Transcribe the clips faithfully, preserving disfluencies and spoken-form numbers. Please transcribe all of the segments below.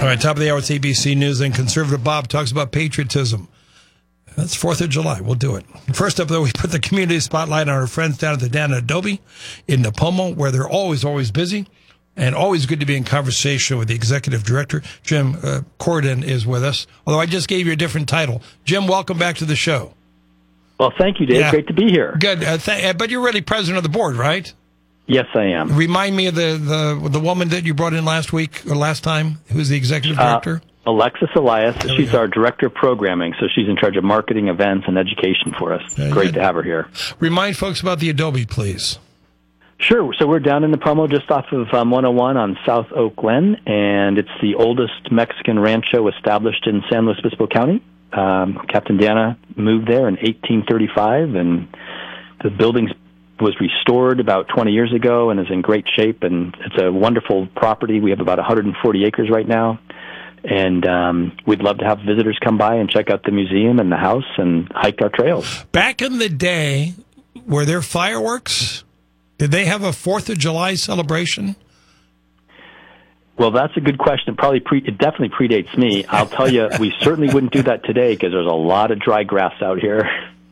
All right, top of the hour with A B C News, and Conservative Bob talks about patriotism. That's fourth of July. We'll do it. First up, though, we put the community spotlight on our friends down at the Dana Adobe in Nipomo, where they're always, always busy, and always good to be in conversation with the executive director. Jim uh, Corden is with us, although I just gave you a different title. Jim, welcome back to the show. Well, thank you, Dave. Yeah. Great to be here. Good. Uh, th- but you're really president of the board, right? Yes, I am. Remind me of the, the the woman that you brought in last week or last time, who's the executive director? Uh, Alexis Elias. There she's our director of programming, so she's in charge of marketing, events, and education for us. Uh, Great yeah. to have her here. Remind folks about the Adobe, please. Sure. So we're down in Nipomo, just off of um, one oh one on South Oak Glen, and it's the oldest Mexican rancho established in San Luis Obispo County. Um, Captain Dana moved there in eighteen thirty-five, and the building's was restored about twenty years ago and is in great shape, and it's a wonderful property. We have about one hundred forty acres right now, and um, we'd love to have visitors come by and check out the museum and the house and hike our trails. Back in the day, were there fireworks? Did they have a fourth of July celebration? Well, that's a good question. It probably pre- it definitely predates me. I'll tell you, we certainly wouldn't do that today because there's a lot of dry grass out here.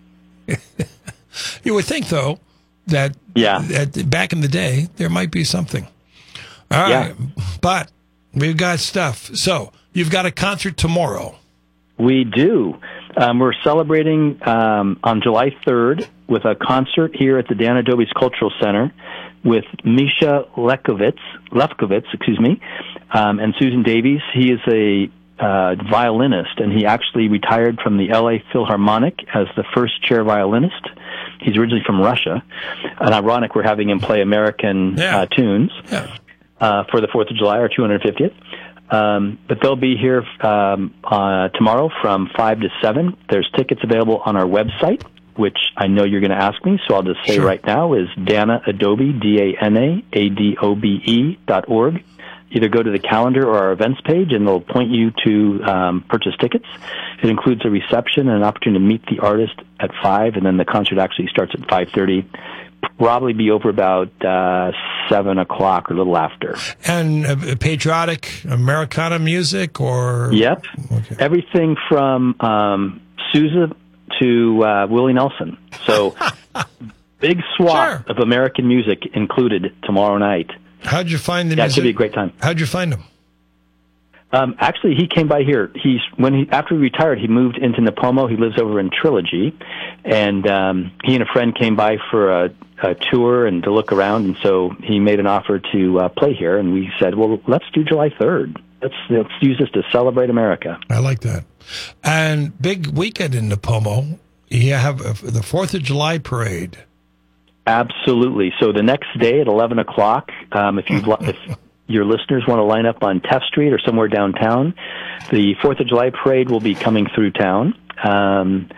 You would think, though, that, yeah. that back in the day, there might be something. All right. Yeah. But we've got stuff. So you've got a concert tomorrow. We do. Um, we're celebrating um, on July third with a concert here at the Dan Adobe's Cultural Center with Misha Lefkowitz, Lefkowitz, excuse me, um, and Susan Davies. He is a uh, violinist, and he actually retired from the L A Philharmonic as the first chair violinist. He's originally from Russia. And ironic, we're having him play American yeah. uh, tunes yeah. uh, for the fourth of July, our two hundred fiftieth. Um, but they'll be here um, uh, tomorrow from five to seven. There's tickets available on our website, which I know you're going to ask me, so I'll just say sure. right now is Dana Adobe, D A N A A D O B E dot org. Either go to the calendar or our events page, and they'll point you to um, purchase tickets. It includes a reception and an opportunity to meet the artist at five, and then the concert actually starts at five thirty. Probably be over about uh, seven o'clock or a little after. And uh, patriotic Americana music, or yep, okay. everything from um, Sousa to uh, Willie Nelson. So big swath sure. of American music included tomorrow night. How'd you find the yeah, music? It should be a great time. How'd you find him? Um, actually, he came by here. He's when he after he retired, he moved into Nipomo. He lives over in Trilogy, and um, he and a friend came by for a, a tour and to look around. And so he made an offer to uh, play here, and we said, "Well, let's do July third. Let's let's use this to celebrate America." I like that. And big weekend in Nipomo. You have uh, the Fourth of July parade. Absolutely. So the next day at eleven o'clock, um, if you if your listeners want to line up on Taft Street or somewhere downtown, the Fourth of July parade will be coming through town. Um,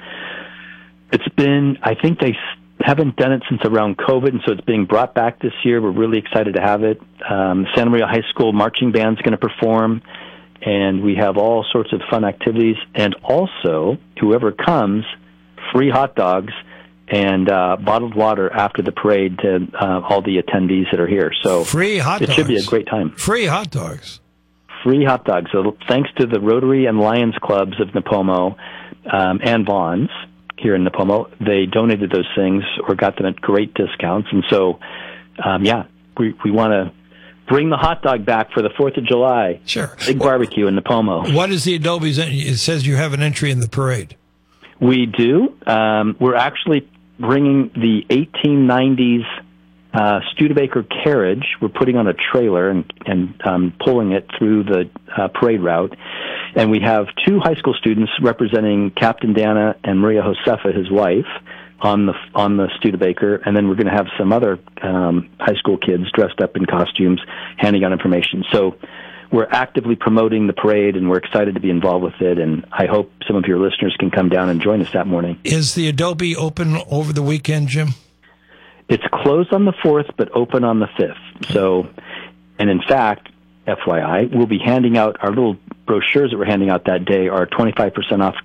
it's been, I think they haven't done it since around COVID, and so it's being brought back this year. We're really excited to have it. Um, Santa Maria High School marching band's going to perform, and we have all sorts of fun activities. And also, whoever comes, free hot dogs and uh, bottled water after the parade to uh, all the attendees that are here. So free hot it dogs. should be a great time. Free hot dogs. Free hot dogs. So thanks to the Rotary and Lions Clubs of Nipomo um, and Vaughn's here in Nipomo, they donated those things or got them at great discounts. And so, um, yeah, we, we want to bring the hot dog back for the fourth of July. Sure. Big barbecue in Nipomo. What is the Adobe's? It says you have an entry in the parade. We do. Um, we're actually bringing the eighteen nineties uh, Studebaker carriage. We're putting on a trailer and, and um, pulling it through the uh, parade route. And we have two high school students representing Captain Dana and Maria Josefa, his wife, on the on the Studebaker. And then we're going to have some other um, high school kids dressed up in costumes handing out information. So we're actively promoting the parade, and we're excited to be involved with it, and I hope some of your listeners can come down and join us that morning. Is the Adobe open over the weekend, Jim? It's closed on the fourth, but open on the fifth. So, and in fact, F Y I, we'll be handing out our little brochures that we're handing out that day are twenty-five percent off